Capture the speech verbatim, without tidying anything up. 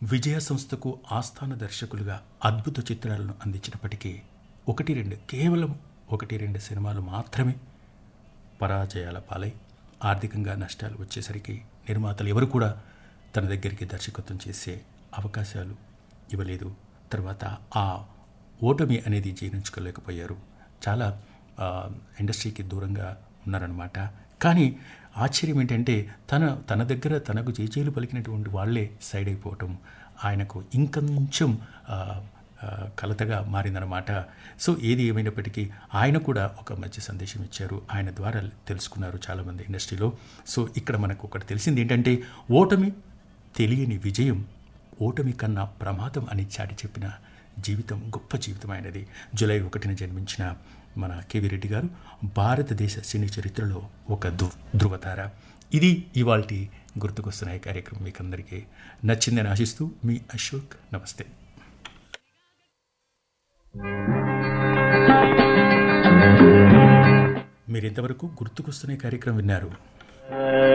విజయ సంస్థకు ఆస్థాన దర్శకులుగా అద్భుత చిత్రాలను అందించినప్పటికీ ఒకటి రెండు కేవలం ఒకటి రెండు సినిమాలు మాత్రమే పరాజయాల పాలై ఆర్థికంగా నష్టాలు వచ్చేసరికి నిర్మాతలు ఎవరు కూడా తన దగ్గరికి దర్శకత్వం చేసే అవకాశాలు ఇవ్వలేదు. తర్వాత ఆ ఓటమి అనేది జీర్ణించుకోలేకపోయారు. చాలా ఇండస్ట్రీకి దూరంగా ఉన్నారనమాట. కానీ ఆశ్చర్యం ఏంటంటే తన తన దగ్గర తనకు జేజేలు పలికినటువంటి వాళ్ళే సైడ్ అయిపోవటం ఆయనకు ఇంకొంచెం కలతగా మారిందనమాట. సో ఏది ఏమైనప్పటికీ ఆయన కూడా ఒక మంచి సందేశం ఇచ్చారు. ఆయన ద్వారా తెలుసుకున్నారు చాలామంది ఇండస్ట్రీలో. సో ఇక్కడ మనకు ఒకటి తెలిసింది ఏంటంటే ఓటమి తెలియని విజయం ఓటమి కన్నా ప్రమాదం అని చాటి చెప్పిన జీవితం గొప్ప జీవితం అయినది. జూలై ఒకటిన జన్మించిన మన కేవీ రెడ్డి గారు భారతదేశ సినీ చరిత్రలో ఒక ధృ ధృవతార. ఇది ఇవాల్టి గుర్తుకొస్తున్నాయి కార్యక్రమం మీకు అందరికీ నచ్చిందని ఆశిస్తూ మీ అశోక్. నమస్తే. మీరు ఇంతవరకు గుర్తుకొస్తున్నాయి కార్యక్రమం విన్నారు.